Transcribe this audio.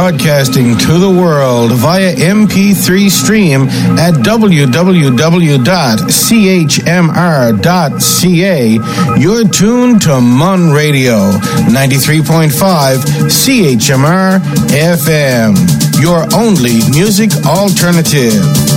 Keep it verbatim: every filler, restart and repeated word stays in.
broadcasting to the world via M P three stream at w w w dot c h m r dot c a. You're tuned to Mun Radio, ninety-three point five C H M R F M, your only music alternative.